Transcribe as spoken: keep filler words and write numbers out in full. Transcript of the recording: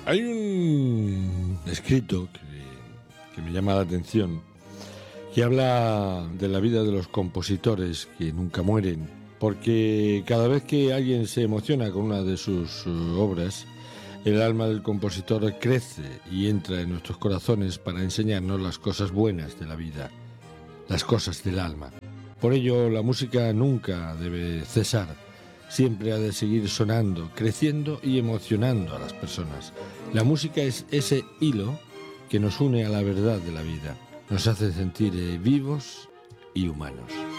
Hay un escrito que, que me llama la atención, que habla de la vida de los compositores que nunca mueren, porque cada vez que alguien se emociona con una de sus uh, obras, el alma del compositor crece y entra en nuestros corazones para enseñarnos las cosas buenas de la vida, las cosas del alma. Por ello, la música nunca debe cesar, siempre ha de seguir sonando, creciendo y emocionando a las personas. La música es ese hilo que nos une a la verdad de la vida, nos hace sentir eh, vivos y humanos.